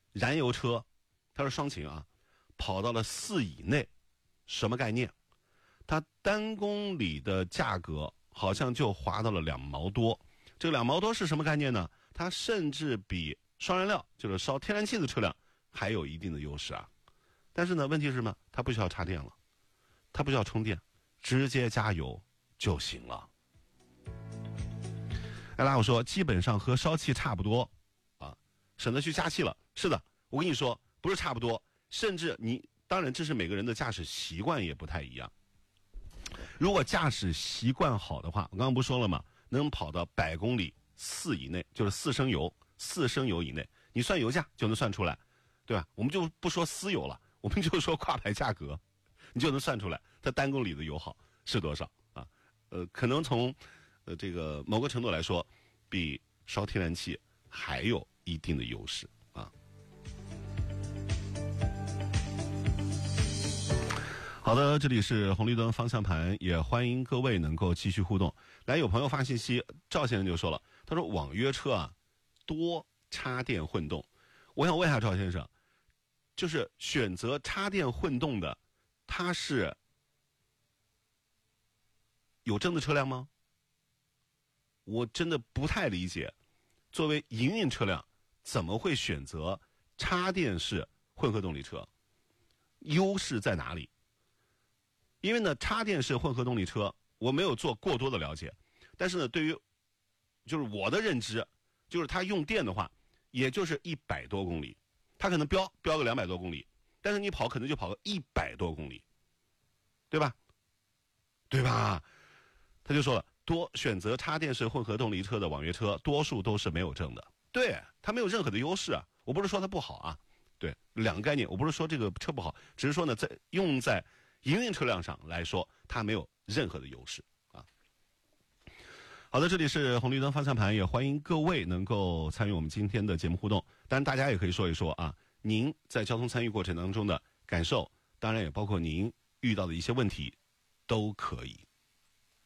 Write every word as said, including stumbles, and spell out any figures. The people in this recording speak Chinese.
燃油车，它是双擎啊，跑到了四以内，什么概念？它单公里的价格好像就划到了两毛多。这个两毛多是什么概念呢？它甚至比双燃料，就是烧天然气的车辆还有一定的优势啊。但是呢，问题是什么？它不需要插电了，它不需要充电，直接加油就行了。艾拉我说，基本上和烧气差不多啊，省得去加气了。是的，我跟你说，不是差不多，甚至你当然这是每个人的驾驶习惯也不太一样。如果驾驶习惯好的话，我刚刚不说了吗？能跑到百公里四以内，就是四升油，四升油以内，你算油价就能算出来，对吧？我们就不说私油了，我们就说挂牌价格，你就能算出来它单公里的油耗是多少啊？呃，可能从呃这个某个程度来说，比烧天然气还有一定的优势啊。好的，这里是红绿灯方向盘，也欢迎各位能够继续互动。来，有朋友发信息，赵先生就说了，他说网约车啊多插电混动。我想问一下赵先生，就是选择插电混动的，它是有证的车辆吗？我真的不太理解，作为营运车辆怎么会选择插电式混合动力车？优势在哪里？因为呢，插电式混合动力车我没有做过多的了解，但是呢，对于就是我的认知，就是它用电的话，也就是一百多公里，它可能标标个两百多公里，但是你跑可能就跑个一百多公里，对吧？对吧？他就说了，多选择插电式混合动力车的网约车，多数都是没有证的，对，它没有任何的优势啊。我不是说它不好啊，对，两个概念，我不是说这个车不好，只是说呢，在用在营运车辆上来说，它没有任何的优势啊。好的，这里是红绿灯方向盘，也欢迎各位能够参与我们今天的节目互动。当然，大家也可以说一说啊，您在交通参与过程当中的感受，当然也包括您遇到的一些问题，都可以。